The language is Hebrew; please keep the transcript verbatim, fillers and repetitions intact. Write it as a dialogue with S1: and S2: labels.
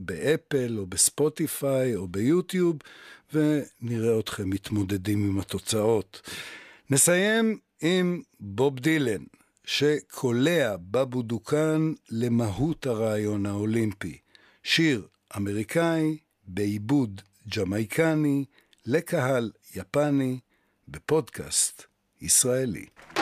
S1: באפל או בספוטיפיי או ביוטיוב, ונראה אתכם מתמודדים עם התוצאות. נסיים עם בוב דילן, שקולע בבודוקן למהות הרעיון האולימפי. שיר אמריקאי, בעיבוד ג'מייקני, לקהל יפני, בפודקאסט ישראלי.